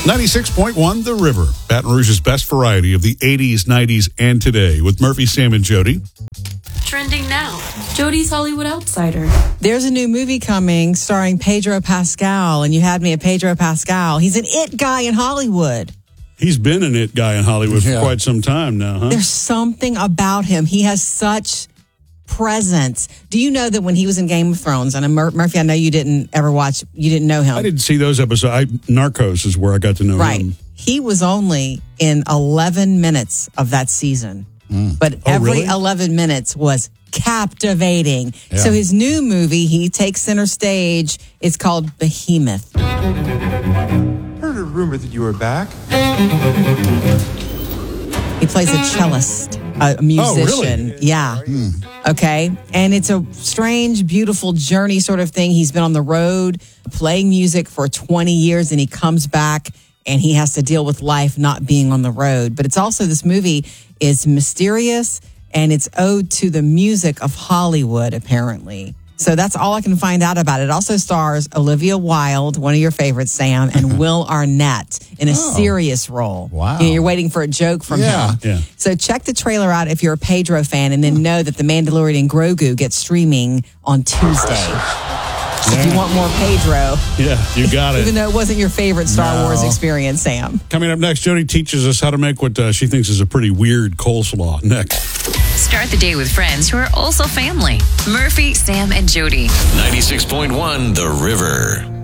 96.1 The River, Baton Rouge's best variety of the 80s, 90s, and today with Murphy, Sam, and Jody. Trending now. Jody's Hollywood Outsider. There's a new movie coming starring Pedro Pascal, and you had me at Pedro Pascal. He's an it guy in Hollywood. He's been an it guy in Hollywood for quite some time now, huh? There's something about him. He has such presence. Do you know that when he was in Game of Thrones, and Murphy, I know you didn't ever watch, you didn't know him. I didn't see those episodes. Narcos is where I got to know him. He was only in 11 minutes of that season. But every 11 minutes was captivating. Yeah. So his new movie, he takes center stage. It's called Behemoth. Heard a rumor that you were back. He plays a cellist, a musician. Oh, really? Yeah. Okay. And it's a strange, beautiful journey sort of thing. He's been on the road playing music for 20 years, and he comes back and he has to deal with life not being on the road. But it's also, this movie is mysterious, and it's ode to the music of Hollywood, apparently. So that's all I can find out about it. It also stars Olivia Wilde, one of your favorites, Sam, and Will Arnett in a serious role. Wow. You know, you're waiting for a joke from him. Yeah. So check the trailer out if you're a Pedro fan, and then know that The Mandalorian and Grogu gets streaming on Tuesday. So if you want more Pedro. Yeah, you got it. Even though it wasn't your favorite Star Wars experience, Sam. Coming up next, Jody teaches us how to make what she thinks is a pretty weird coleslaw. Next. Start the day with friends who are also family. Murphy, Sam, and Jody. 96.1 The River.